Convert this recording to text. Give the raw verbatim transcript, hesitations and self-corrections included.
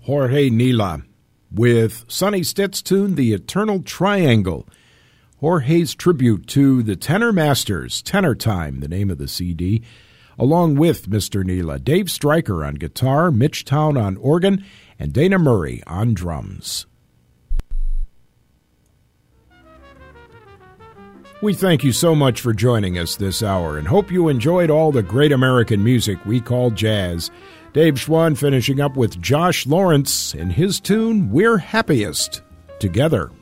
Jorge Nila with Sonny Stitt's tune, The Eternal Triangle. Jorge's tribute to the Tenor Masters, Tenor Time, the name of the C D, along with Mister Nila, Dave Stryker on guitar, Mitch Town on organ, and Dana Murray on drums. We thank you so much for joining us this hour and hope you enjoyed all the great American music we call jazz. Dave Schwann finishing up with Josh Lawrence and his tune, We're Happiest Together.